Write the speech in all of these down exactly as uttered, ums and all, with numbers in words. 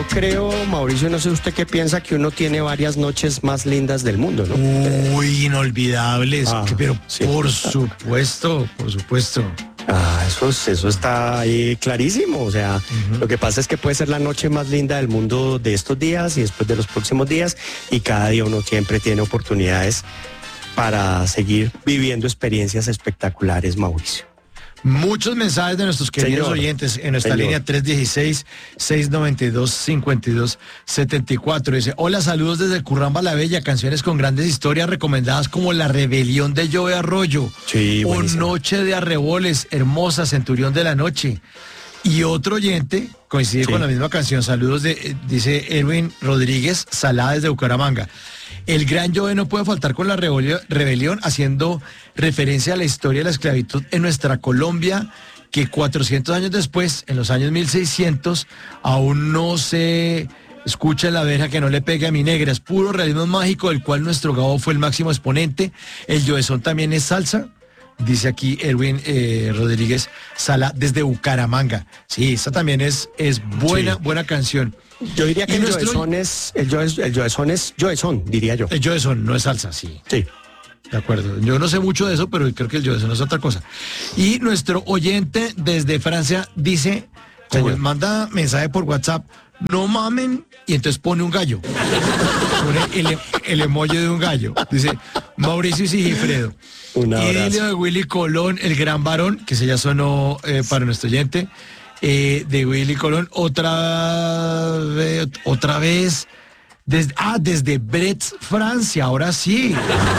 yo creo, Mauricio, no sé usted qué piensa, que uno tiene varias noches más lindas del mundo, ¿no? Uy, inolvidables, Ah, pero sí. por supuesto, por supuesto. Ah, eso, es- eso está ahí clarísimo. O sea, uh-huh. Lo que pasa es que puede ser la noche más linda del mundo de estos días y después de los próximos días, y cada día uno siempre tiene oportunidades para seguir viviendo experiencias espectaculares, Mauricio. Muchos mensajes de nuestros queridos Señor, oyentes en nuestra señor. línea tres uno seis, seis nueve dos, cinco dos siete cuatro. Dice, hola, saludos desde Curramba la Bella, canciones con grandes historias recomendadas como La Rebelión de Joe Arroyo, Sí, o buenísimo. Noche de Arreboles, Hermosa, Centurión de la Noche. Y otro oyente coincide Sí. con la misma canción, saludos de, eh, dice Edwin Rodríguez, Salada desde Bucaramanga. El gran Joe no puede faltar con la rebelión, rebelión, haciendo referencia a la historia de la esclavitud en nuestra Colombia, que cuatrocientos años después, en los años mil seiscientos, aún no se escucha la abeja que no le pegue a mi negra. Es puro realismo mágico, del cual nuestro Gabo fue el máximo exponente. El Joezón también es salsa, dice aquí Edwin eh, Rodríguez Sala desde Bucaramanga. Sí, esta también es, es buena, Sí. buena canción. Yo diría que Y el nuestro- Joezón es, el Joe, el Joezón es Joezón, diría yo. El Joezón no es salsa, sí. Sí. De acuerdo, yo no sé mucho de eso, pero creo que el yo, eso no es otra cosa. Y nuestro oyente desde Francia dice, como Señor. manda mensaje por WhatsApp, no mamen, y entonces pone un gallo. Pone el, el emoji de un gallo. Dice, Mauricio Sigifredo. Un abrazo. Idilio de Willy Colón, el gran varón, que se ya sonó eh, para nuestro oyente, eh, de Willy Colón, otra vez, otra vez, desde, ah, desde Brest, Francia, ahora sí.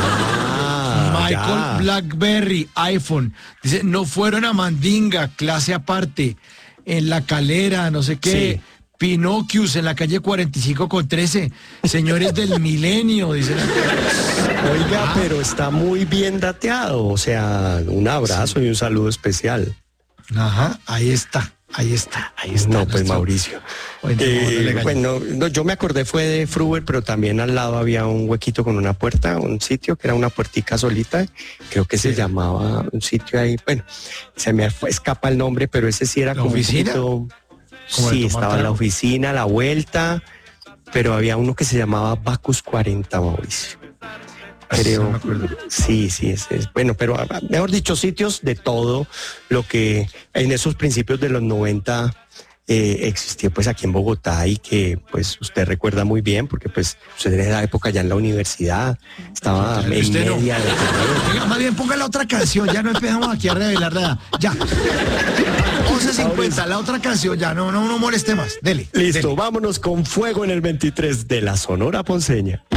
Ah, Michael ya. Blackberry, iPhone. Dice, no fueron a Mandinga, clase aparte, en La Calera, no sé qué. Sí. Pinocchios en la calle cuarenta y cinco con trece. Señores del milenio, dice la... Oiga, Ah. pero está muy bien dateado. O sea, un abrazo y un saludo especial. Ajá, ahí está, ahí está, ahí está. No, pues nuestro- Mauricio. Bueno, Eh, no le gallo. bueno, no, yo me acordé fue de Fruber, pero también al lado había un huequito con una puerta, un sitio que era una puertica solita. Creo que se Sí. llamaba un sitio ahí. Bueno, se me fue- escapa el nombre, pero ese sí era ¿La como oficina? un poquito. Como de Sí, tomar estaba la trago. oficina, la vuelta, pero había uno que se llamaba Bacus cuarenta, Mauricio. Así Creo. no me acuerdo. Sí, sí, es, es bueno, pero ah, mejor dicho, sitios de todo lo que en esos principios de los noventa eh, existió pues aquí en Bogotá, y que pues usted recuerda muy bien, porque pues usted en esa época ya en la universidad estaba Sí, en usted no. media de carrera. Venga, más bien ponga la otra canción, ya no empezamos aquí a revelar nada. Ya. once cincuenta, la otra canción, ya no, no, no moleste más. Dele. Listo, dele. vámonos con Fuego en el veintitrés de la Sonora Ponceña.